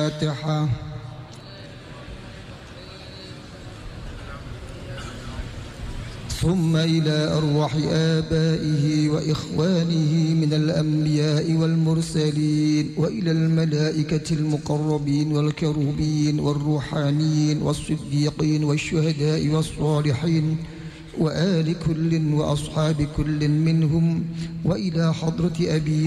الفاتحة. ثم إلى أرواح آبائه وإخوانه من الأنبياء والمرسلين، وإلى الملائكة المقربين والكروبين والروحانيين والصديقين والشهداء والصالحين، وآل كل وأصحاب كل منهم، وإلى حضرة أبينا